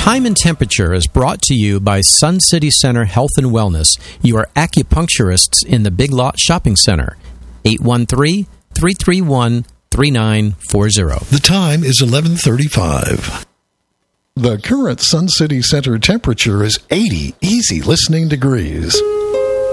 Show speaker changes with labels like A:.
A: Time and Temperature is brought to you by Sun City Center Health and Wellness, your acupuncturists in the Big Lot Shopping Center. 813-331-3940.
B: The time is 11:35. The current Sun City Center temperature is 80 easy listening degrees.